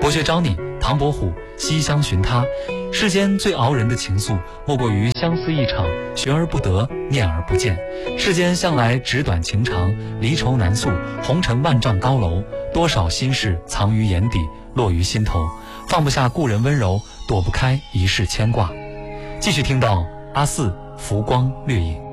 博学招你，唐伯虎西厢寻他。世间最熬人的情愫，莫过于相思一场，寻而不得，念而不见。世间向来纸短情长，离愁难诉，红尘万丈高楼，多少心事藏于眼底，落于心头，放不下故人温柔，躲不开一世牵挂。继续听到阿四浮光掠影。